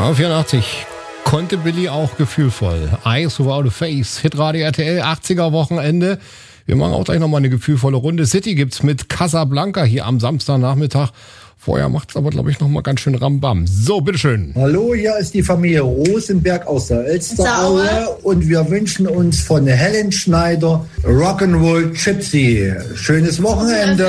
84 konnte Billy auch gefühlvoll. Eyes Without a Face, Hitradio RTL, 80er Wochenende. Wir machen auch gleich nochmal eine gefühlvolle Runde. City gibt's mit Casablanca hier am Samstagnachmittag. Vorher macht's aber, glaube ich, nochmal ganz schön Rambam. So, bitteschön. Hallo, hier ist die Familie Rosenberg aus der Elsteraue und wir wünschen uns von Helen Schneider Rock'n'Roll Gypsy. Schönes Wochenende.